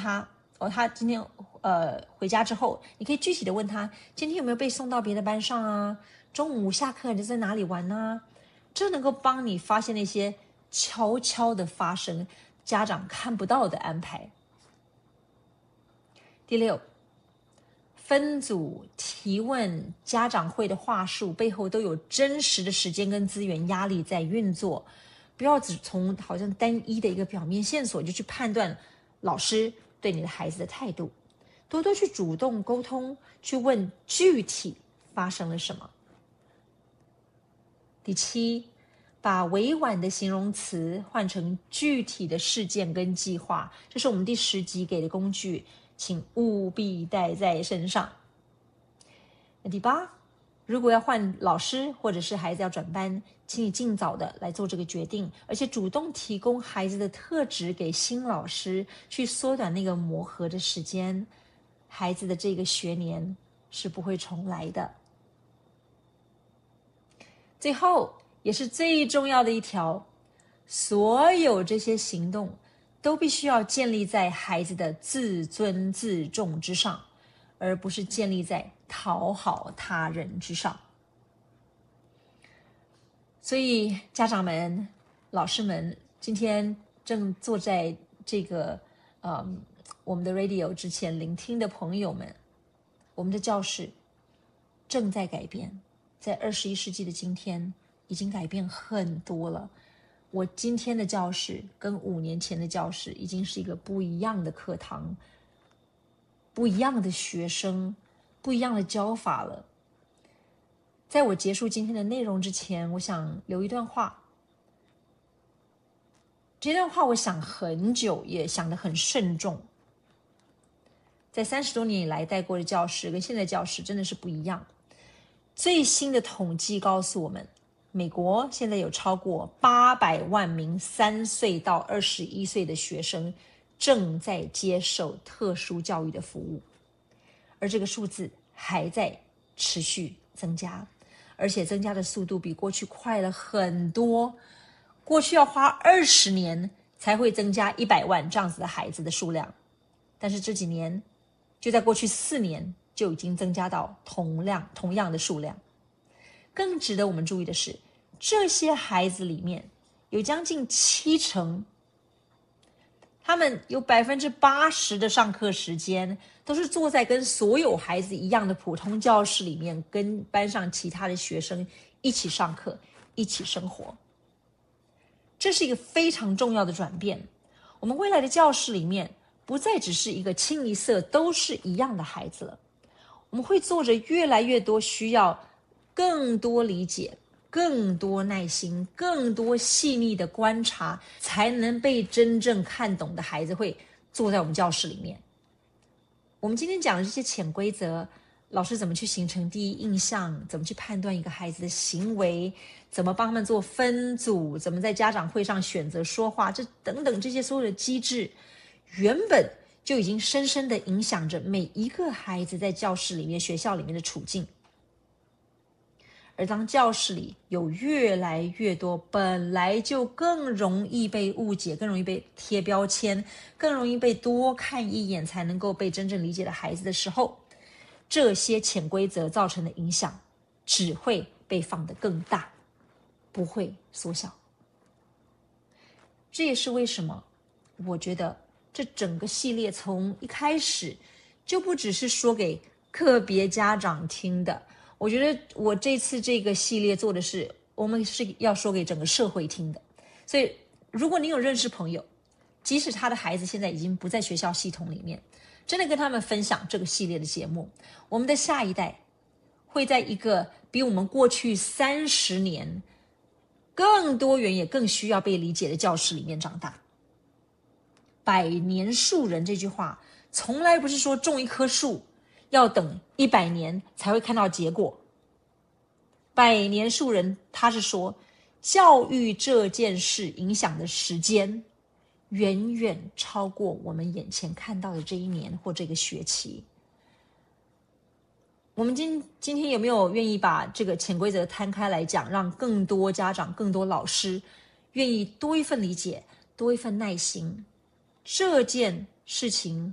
他他今天回家之后，你可以具体的问他今天有没有被送到别的班上啊，中午下课你在哪里玩啊，这能够帮你发现那些悄悄的发生家长看不到的安排。第6，分组提问家长会的话术背后都有真实的时间跟资源压力在运作，不要只从好像单一的一个表面线索就去判断老师对你的孩子的态度，多多去主动沟通，去问具体发生了什么。第7，把委婉的形容词换成具体的事件跟计划，这是我们第10集给的工具，请务必带在身上。那第8，如果要换老师或者是孩子要转班，请你尽早的来做这个决定，而且主动提供孩子的特质给新老师，去缩短那个磨合的时间，孩子的这个学年是不会重来的。最后也是最重要的一条，所有这些行动都必须要建立在孩子的自尊自重之上，而不是建立在讨好他人之上。所以家长们、老师们，今天正坐在这个我们的 radio 之前聆听的朋友们，我们的教室正在改变，在21世纪的今天已经改变很多了。我今天的教室跟5年前的教室已经是一个不一样的课堂，不一样的学生，不一样的教法了。在我结束今天的内容之前，我想留一段话。这段话我想很久，也想得很慎重。在30多年以来带过的教室跟现在教室真的是不一样。最新的统计告诉我们，美国现在有超过800万名3岁到21岁的学生正在接受特殊教育的服务，而这个数字还在持续增加，而且增加的速度比过去快了很多。过去要花20年才会增加100万这样子的孩子的数量，但是这几年就在过去4年就已经增加到同样的数量。更值得我们注意的是，这些孩子里面有将近70%，他们有80%的上课时间都是坐在跟所有孩子一样的普通教室里面，跟班上其他的学生一起上课，一起生活。这是一个非常重要的转变。我们未来的教室里面不再只是一个清一色都是一样的孩子了，我们会坐着越来越多需要更多理解、更多耐心、更多细腻的观察，才能被真正看懂的孩子会坐在我们教室里面。我们今天讲的这些潜规则，老师怎么去形成第一印象，怎么去判断一个孩子的行为，怎么帮他们做分组，怎么在家长会上选择说话，这等等这些所有的机制，原本就已经深深的影响着每一个孩子在教室里面、学校里面的处境。而当教室里有越来越多本来就更容易被误解、更容易被贴标签、更容易被多看一眼才能够被真正理解的孩子的时候，这些潜规则造成的影响只会被放得更大，不会缩小。这也是为什么我觉得这整个系列从一开始就不只是说给个别家长听的，我觉得我这次这个系列做的是，我们是要说给整个社会听的。所以如果你有认识朋友，即使他的孩子现在已经不在学校系统里面，真的跟他们分享这个系列的节目，我们的下一代会在一个比我们过去30年更多元也更需要被理解的教室里面长大。百年树人这句话从来不是说种一棵树要等100年才会看到结果。百年树人他是说，教育这件事影响的时间远远超过我们眼前看到的这一年或这个学期。我们今天有没有愿意把这个潜规则摊开来讲，让更多家长、更多老师愿意多一份理解、多一份耐心？这件事情